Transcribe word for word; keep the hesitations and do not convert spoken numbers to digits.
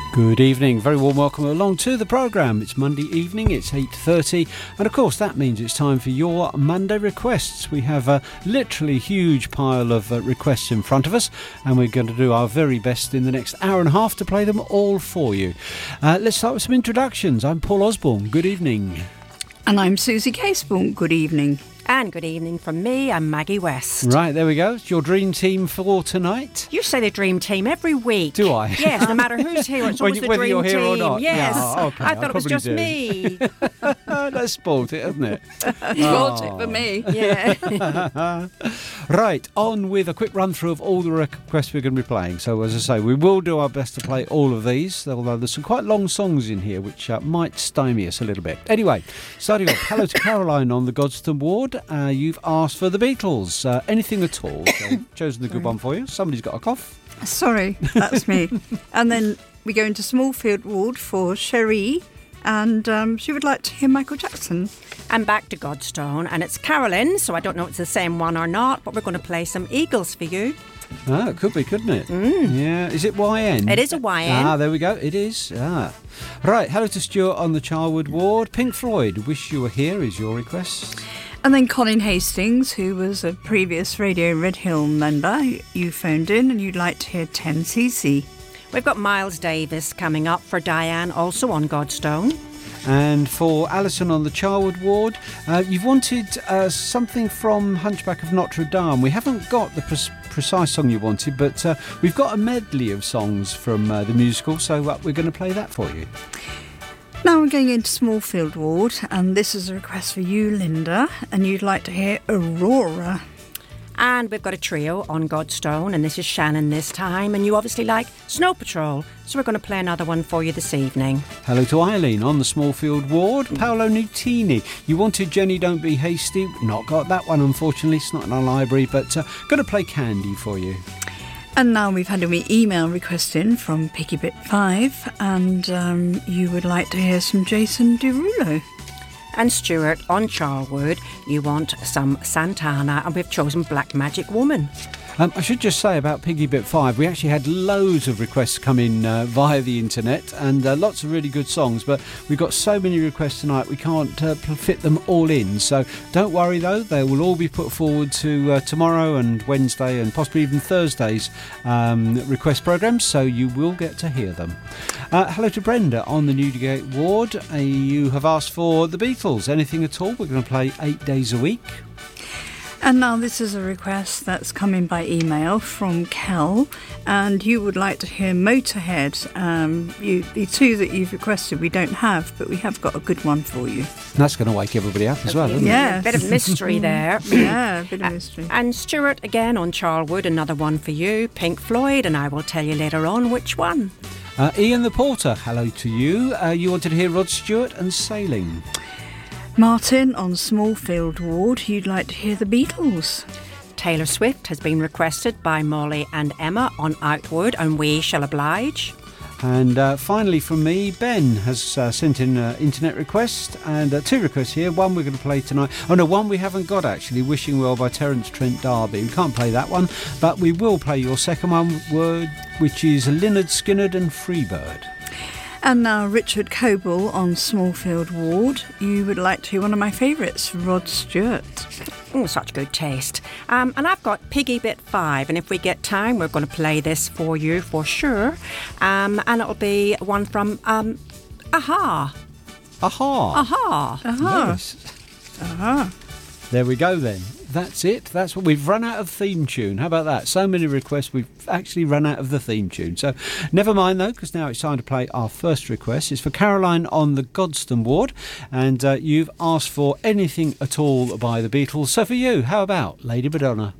Good evening, very warm welcome along to the programme. It's Monday evening, it's eight thirty, and of course that means it's time for your Monday requests. We have a literally huge pile of uh, requests in front of us, and we're going to do our very best in the next hour and a half to play them all for you. Uh, let's start with some introductions. I'm Paul Osborne, good evening. And I'm Susie Caseborn, good evening. And good evening from me, I'm Maggie West. Right, there we go. It's your dream team for tonight. You say the dream team every week. Do I? Yes, no matter who's here, it's always you, the whether dream you're here team. or not. Yes, Yeah, okay, I thought I it was just do. me. That's spoilt it, hasn't it? Spoilt it for me. Yeah. Right, on with a quick run through of all the requests we're going to be playing. So as I say, we will do our best to play all of these, although there's some quite long songs in here which uh, might stymie us a little bit. Anyway, starting off, hello to Caroline on the Godstone ward. Uh, you've asked for the Beatles, uh, anything at all. So I've chosen the good one for you. Somebody's got a cough. Sorry, that's me. And then we go into Smallfield ward for Cherie, and um, she would like to hear Michael Jackson. I'm back to Godstone, and it's Carolyn, so I don't know if it's the same one or not, but we're going to play some Eagles for you. Ah, it could be, couldn't it? Mm. Yeah. Is it Y N? It is a Y N. Ah, there we go. It is. Ah. Right, hello to Stuart on the Charwood ward. Pink Floyd, Wish You Were Here is your request. And then Colin Hastings, who was a previous Radio Red Hill member, you phoned in and you'd like to hear ten C C. We've got Miles Davis coming up for Diane, also on Godstone. And for Alison on the Charwood ward, uh, you've wanted uh, something from Hunchback of Notre Dame. We haven't got the pre- precise song you wanted, but uh, we've got a medley of songs from uh, the musical, so uh, we're going to play that for you. Now we're going into Smallfield ward, and this is a request for you, Linda, and you'd like to hear Aurora. And we've got a trio on Godstone, and this is Shannon this time, and you obviously like Snow Patrol, so we're going to play another one for you this evening. Hello to Eileen on the Smallfield ward. Paolo Nutini, you wanted Jenny Don't Be Hasty. Not got that one, unfortunately. It's not in our library, but uh, going to play Candy for you. And now we've had an email request in from Pickybit five, and um, you would like to hear some Jason Derulo. And Stuart on Charwood, you want some Santana, and we've chosen Black Magic Woman. Um, I should just say about Piggy Bit five, we actually had loads of requests come in uh, via the internet, and uh, lots of really good songs, but we've got so many requests tonight we can't uh, fit them all in. So don't worry though, they will all be put forward to uh, tomorrow and Wednesday and possibly even Thursday's um, request programmes, so you will get to hear them. Uh, hello to Brenda on the Newdigate ward. Uh, you have asked for the Beatles, anything at all. We're going to play eight days a week. And now this is a request that's come in by email from Kel, and you would like to hear Motorhead. Um, you, the two that you've requested we don't have, but we have got a good one for you. That's going to wake everybody up as well, isn't Yeah. it? A bit of mystery there. Yeah, a bit of mystery. And Stuart again on Charwood, another one for you, Pink Floyd, and I will tell you later on which one. Uh, Ian the Porter, hello to you. Uh, you wanted to hear Rod Stewart and Sailing. Martin on Smallfield ward, you'd like to hear the Beatles. Taylor Swift has been requested by Molly and Emma on Outward, and we shall oblige. And uh, finally from me, Ben has uh, sent in an internet request, and uh, two requests here. One we're going to play tonight. Oh no, one we haven't got actually, Wishing Well by Terence Trent D'Arby. We can't play that one, but we will play your second one, word, which is Lynyrd Skynyrd and Freebird. And now Richard Coble on Smallfield ward, you would like to hear one of my favourites, Rod Stewart. Oh, such good taste. Um, and I've got Piggy Bit five, and if we get time, we're going to play this for you for sure. Um, and it'll be one from um, Aha. Aha. Aha. Aha. Yes. Aha. There we go then. That's it. That's what we've run out of theme tune. How about that? So many requests, we've actually run out of the theme tune. So never mind though, because now it's time to play our first request. It's for Caroline on the Godstone ward, and uh, you've asked for anything at all by the Beatles. So for you, how about Lady Madonna?